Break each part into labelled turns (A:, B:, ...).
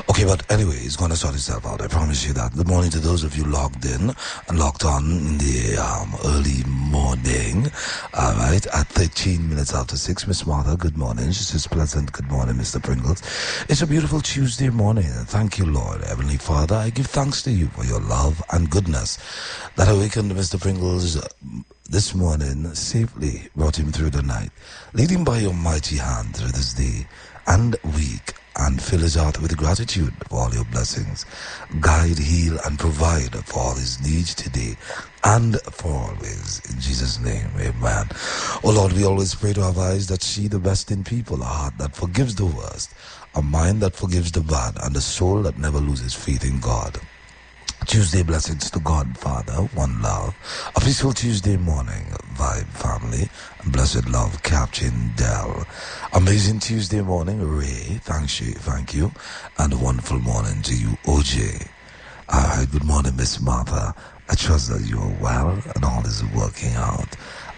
A: Okay, but anyway, it's going to sort itself out. I promise you that. Good morning to those of you logged in and locked on in the early morning. All right, at 13 minutes after 6, Miss Martha, good morning. She says, pleasant good morning, Mr. Pringles. It's a beautiful Tuesday morning. Thank you, Lord. Heavenly Father, I give thanks to you for your love and goodness that awakened Mr. Pringles this morning, safely brought him through the night. Lead him by your mighty hand through this day and week, and fill his heart with gratitude for all your blessings. Guide, heal, and provide for all his needs today and for always. In Jesus' name, amen. Oh Lord, we always pray to have eyes that see the best in people, a heart that forgives the worst, a mind that forgives the bad, and a soul that never loses faith in God. Tuesday blessings to God, Father, one love. A peaceful Tuesday morning, Vibe family, and blessed love, Captain Dell. Amazing Tuesday morning, Ray, thank you, and a wonderful morning to you, OJ. Alright, good morning, Miss Martha. I trust that you are well and all is working out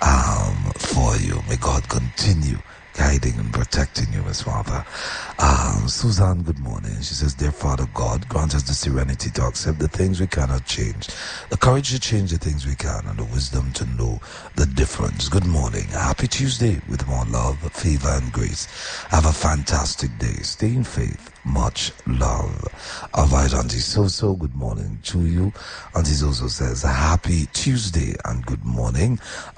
A: for you. May God continue guiding and protecting you, Miss Martha. Suzanne, good morning. She says, dear Father God, grant us the serenity to accept the things we cannot change, the courage to change the things we can, and the wisdom to know the difference. Good morning. Happy Tuesday with more love, favor, and grace. Have a fantastic day. Stay in faith. Much love. All right, Auntie So, good morning to you. Auntie also says, happy Tuesday and good morning.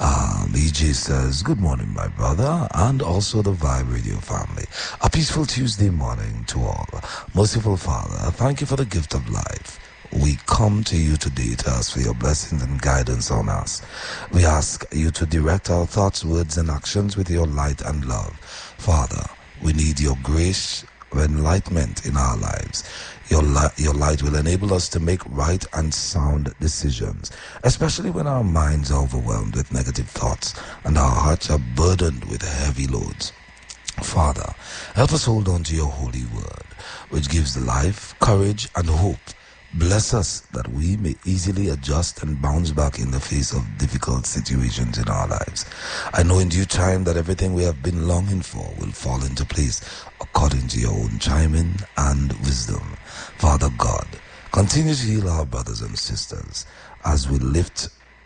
A: EJ says, good morning, my brother, and also the Vibe Radio family. A peaceful Tuesday morning to all. Merciful Father, thank you for the gift of life. We come to you today to ask for your blessings and guidance on us. We ask you to direct our thoughts, words, and actions with your light and love. Father, we need your grace, enlightenment in our lives. Your light will enable us to make right and sound decisions, especially when our minds are overwhelmed with negative thoughts and our hearts are burdened with heavy loads. Father, help us hold on to your holy word, which gives life, courage, and hope. Bless us that we may easily adjust and bounce back in the face of difficult situations in our lives. I know in due time that everything we have been longing for will fall into place according to your own timing and wisdom. Father God, continue to heal our brothers and sisters as we lift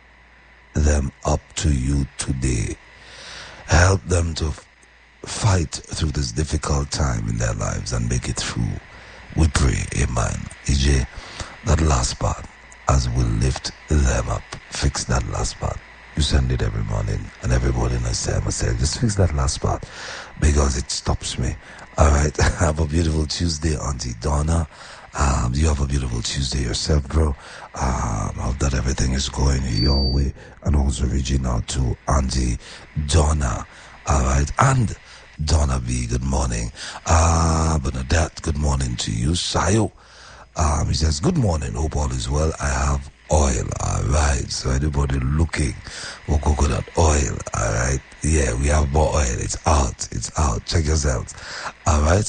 A: them up to you today. Help them to fight through this difficult time in their lives and make it through. We pray, amen. EJ, that last part, as we lift them up, fix that last part. You send it every morning, and every morning I say myself, just fix that last part, because it stops me. Alright, have a beautiful Tuesday, Auntie Donna. You have a beautiful Tuesday yourself, bro. Hope that everything is going your way, and also reaching out to Auntie Donna. Alright, and Donna B, good morning. Bernadette, good morning to you. Sayo, he says, good morning, hope all is well. I have oil, alright. So anybody looking for coconut oil, alright. Yeah, we have more oil. It's out. Check yourselves. Alright.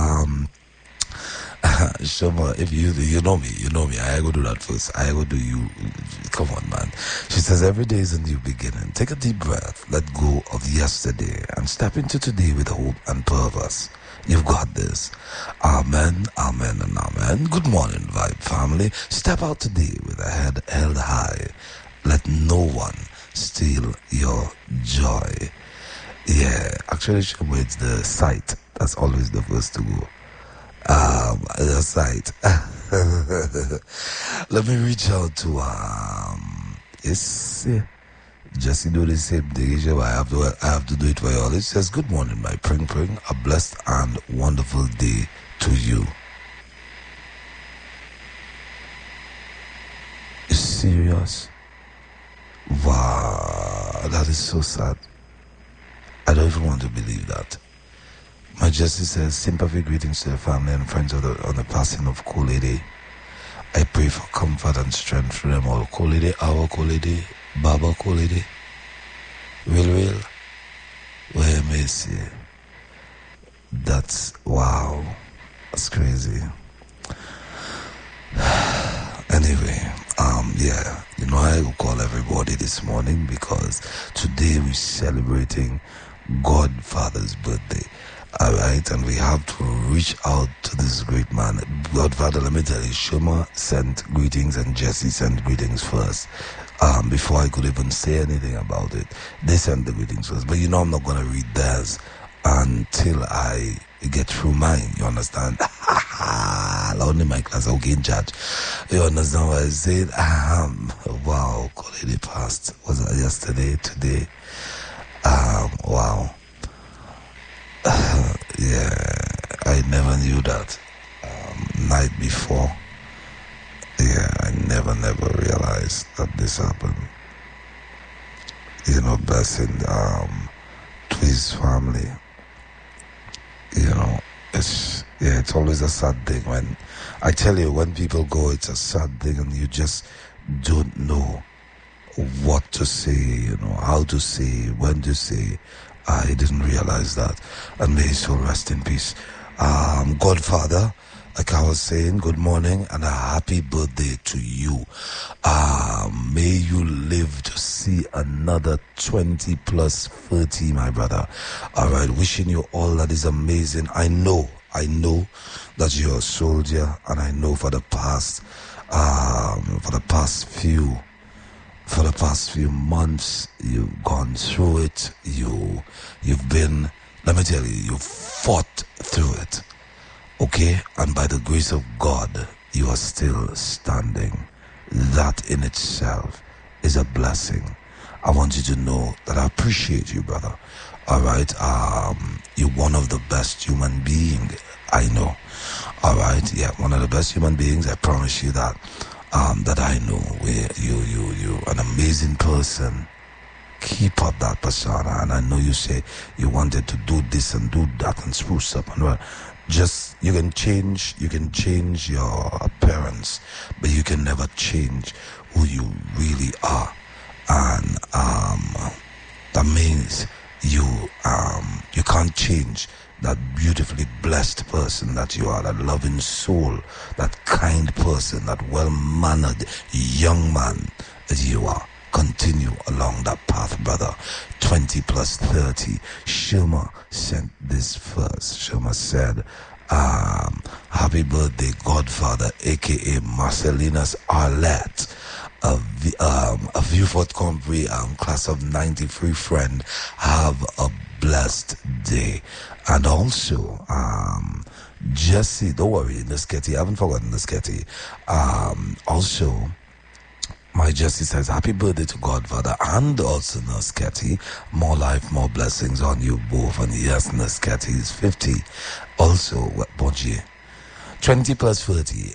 A: Shoma, if you know me, I go do that first. I go do you. Come on, man. She says, every day is a new beginning. Take a deep breath, let go of yesterday, and step into today with hope and purpose. You've got this. Amen, amen, and amen. Good morning, Vibe family. Step out today with a head held high. Let no one steal your joy. Yeah, actually, Shoma, it's the sight that's always the first to go. The site. Let me reach out to Jesse do the same thing. I have to do it for you all. It says, good morning, my pring. A blessed and wonderful day to you. You serious? Wow, that is so sad. I don't even want to believe that. My Jesse says, sympathy greetings to the family and friends on the passing of Kolede. I pray for comfort and strength for them all. Kolede, our Kolede, Baba Kolede. Real. Where may see? That's wow. That's crazy. Anyway, yeah, I will call everybody this morning because today we're celebrating Godfather's birthday. All right, and we have to reach out to this great man. Godfather, let me tell you, Shuma sent greetings and Jesse sent greetings first. Before I could even say anything about it, they sent the greetings first. But I'm not going to read theirs until I get through mine. You understand? Only my class, okay, in charge. You understand what I said? Wow, holiday past. Was that yesterday? Today? Wow. Yeah, I never knew that. Night before. Yeah, I never realized that this happened. Blessing to his family. It's always a sad thing when I tell you, when people go, it's a sad thing and you just don't know what to say, how to say, when to say. I didn't realize that. And may his soul rest in peace. Godfather, like I was saying, good morning and a happy birthday to you. May you live to see another 20 plus 30, my brother. All right, wishing you all that is amazing. I know that you're a soldier, and I know for the past few months, you've gone through it. You've been, let me tell you, you've fought through it. Okay? And by the grace of God, you are still standing. That in itself is a blessing. I want you to know that I appreciate you, brother. All right? You're one of the best human beings I know. All right? Yeah, one of the best human beings. I promise you that. That I know. You're an amazing person. Keep up that persona. And I know you say you wanted to do this and do that and spruce up and well. Just you can change your appearance, but you can never change who you really are. And that means you can't change that beautifully blessed person that you are, that loving soul, that kind person, that well-mannered young man that you are. Continue along that path, brother. 20 plus 30. Shuma sent this first. Shuma said, happy birthday, Godfather, aka Marcelinas Arlette. A Viewfort Compre class of 93 friend. Have a blessed day. And also, Jesse, don't worry, Nesketi, I haven't forgotten Nesketi. Also, my Jesse says, happy birthday to Godfather and also Nesketi. More life, more blessings on you both. And yes, Nesketi is 50. Also, Bonji, 20 plus 30.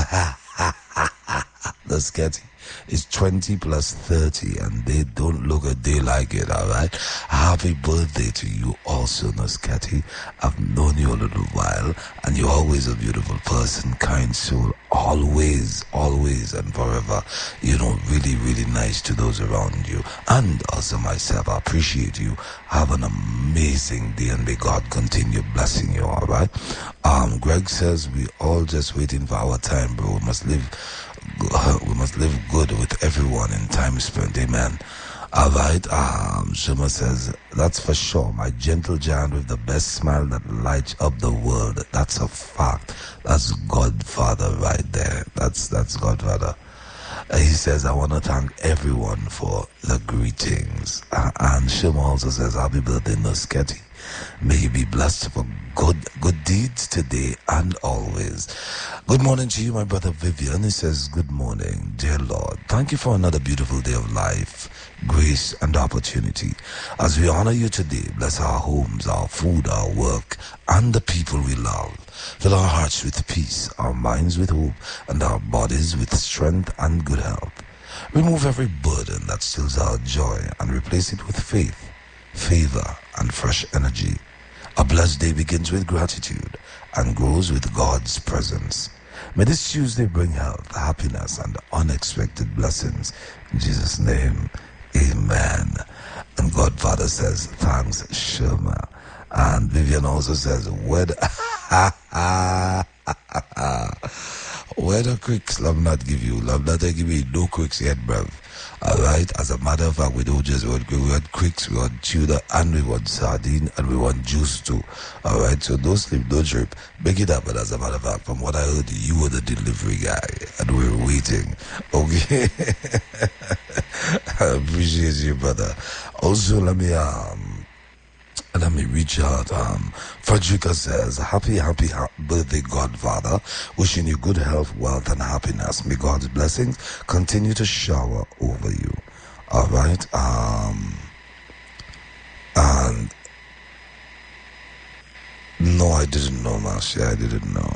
A: Nesketi is 20 plus 30, and they don't look a day like it. All right, happy birthday to you also, Nesketi. I've known you a little while, and you're always a beautiful person, kind soul, always and forever. Really nice to those around you, and also myself. I appreciate you. Have an amazing day, and may God continue blessing you. All right. Greg says we all just waiting for our time, bro. We must live good with everyone in time spent. Amen. All right. Shuma says, that's for sure. My gentle giant with the best smile that lights up the world. That's a fact. That's Godfather right there. That's Godfather. He says, I want to thank everyone for the greetings. And Shuma also says, happy birthday, Nesketi. May you be blessed for good deeds today and always. Good morning to you, my brother Vivian. He says, good morning, dear Lord. Thank you for another beautiful day of life, grace, and opportunity. As we honor you today, bless our homes, our food, our work, and the people we love. Fill our hearts with peace, our minds with hope, and our bodies with strength and good health. Remove every burden that steals our joy and replace it with faith, favor, and fresh energy. A blessed day begins with gratitude and grows with God's presence. May this Tuesday bring health, happiness, and unexpected blessings. In Jesus' name, amen. And Godfather says, thanks, Shuma. And Vivian also says, Where the quicks love not give you? Love not give you no quicks yet, bruv. Alright, as a matter of fact, we don't just want we want quicks, we want tuna, and we want sardine, and we want juice too. Alright, so don't sleep, don't trip. Make it happen. As a matter of fact, from what I heard, you were the delivery guy, and we were waiting. Okay. I appreciate you, brother. Also, let me reach out. Frederica says, happy birthday, Godfather. Wishing you good health, wealth, and happiness. May God's blessings continue to shower over you. All right. And no, I didn't know, Marcia. I didn't know.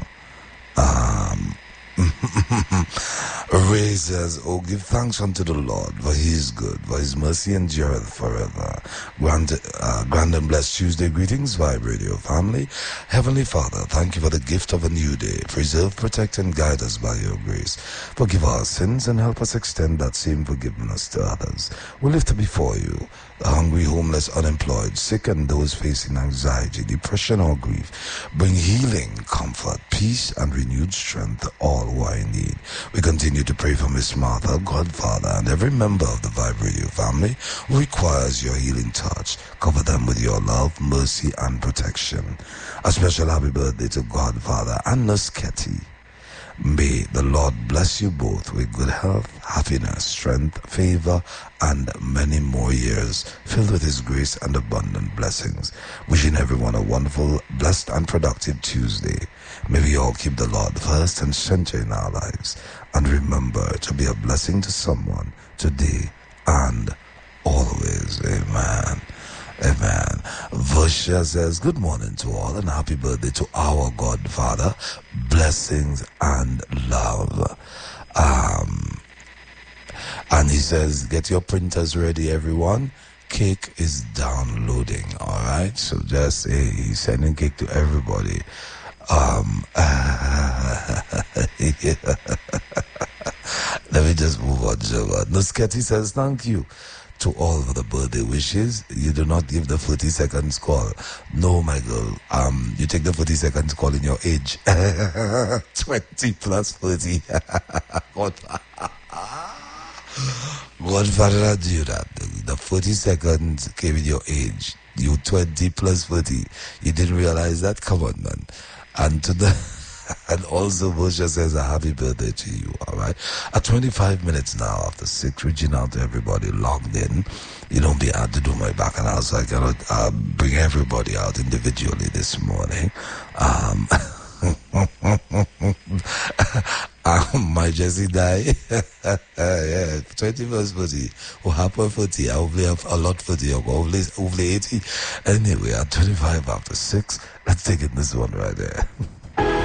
A: Ray says, oh, give thanks unto the Lord, for he is good, for his mercy endureth forever. Grand and blessed Tuesday greetings, Vibe Radio family. Heavenly Father, thank you for the gift of a new day. Preserve, protect, and guide us by your grace. Forgive our sins and help us extend that same forgiveness to others. We lift up before you the hungry, homeless, unemployed, sick, and those facing anxiety, depression, or grief. Bring healing, comfort, peace, and renewed strength to all who are in need. We continue to pray for Miss Martha, Godfather, and every member of the Vibe Radio family who requires your healing touch. Cover them with your love, mercy, and protection. A special happy birthday to Godfather and Nurse Ketty. May the Lord bless you both with good health, happiness, strength, favor, and many more years filled with his grace and abundant blessings. Wishing everyone a wonderful, blessed, and productive Tuesday. May we all keep the Lord first and center in our lives. And remember to be a blessing to someone today and always. Amen. Amen. Vasha says, good morning to all and happy birthday to our Godfather. Blessings and love. And he says, get your printers ready, everyone. Cake is downloading. All right. So just say he's sending cake to everybody. Let me just move on, Joe. Nusketi says, thank you to all of the birthday wishes. You do not give the 40 seconds call. No, my girl. You take the 40 seconds call in your age. 20 plus 40. Godfather, I do that. The 40 seconds came in your age. You 20 plus 40. You didn't realize that? Come on, man. And to the and also Moshe says a happy birthday to you. Alright. At 25 minutes now after 6, reaching out to everybody logged in. You don't be hard to do my back and out, so I cannot bring everybody out individually this morning. My Jesse die. Yeah, 20 plus 40. Or half 40. I hopefully have a lot 40. Or hopefully 80. Anyway, at 25 after 6, let's take it this one right there.